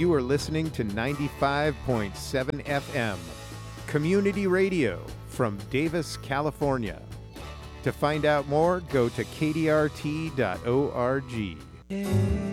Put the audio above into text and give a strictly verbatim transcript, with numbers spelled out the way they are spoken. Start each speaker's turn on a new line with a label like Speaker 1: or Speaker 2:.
Speaker 1: You are listening to ninety-five point seven F M, Community Radio from Davis, California. To find out more, go to K D R T dot org.